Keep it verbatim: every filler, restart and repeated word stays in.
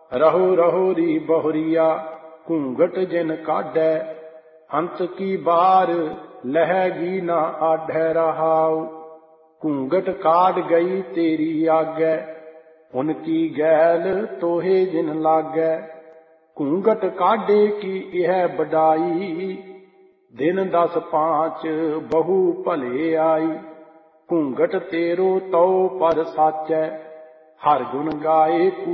रहो रहोरी बहुरिया घूंघट जिन काढ़ै, अंत की बार लहगी न आढ़ै रहाऊ। घूंघट काढ़ गई तेरी आगै, उनकी गैल तोहे जिन लागै। घूंघट काढ़े की यह बड़ाई, दिन दस पांच बहु भले आई। घूंघट तेरो तो पर साचै, हर गुण गाए